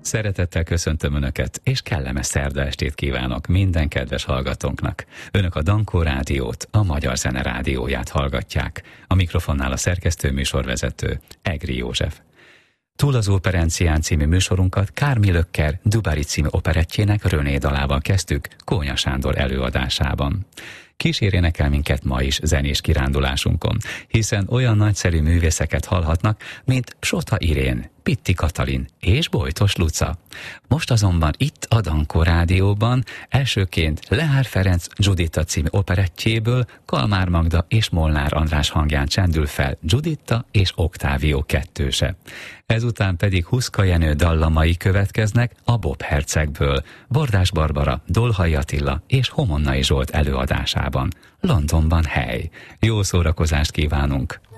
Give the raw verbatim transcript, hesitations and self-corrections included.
Szeretettel köszöntöm Önöket, és kellemes szerda estét kívánok minden kedves hallgatónknak. Önök a Dankó Rádiót, a Magyar Zene Rádióját hallgatják. A mikrofonnál a szerkesztő műsorvezető, Egri József. Túl az Operencián című műsorunkat Kármi Lökker Dubarry című operettjének René dalával kezdtük Kónya Sándor előadásában. Kísérjenek el minket ma is zenés kirándulásunkon, hiszen olyan nagyszerű művészeket hallhatnak, mint Sota Irén, Pitti Katalin és Bojtos Luca. Most azonban itt a Dankó Rádióban elsőként Lehár Ferenc Giuditta című operettjéből Kalmár Magda és Molnár András hangján csendül fel Giuditta és Octavio kettőse. Ezután pedig Huszka Jenő dallamai következnek a Bob Hercegből, Bordás Barbara, Dolhai Attila és Homonnai Zsolt előadásában. Londonban hely. Jó szórakozást kívánunk!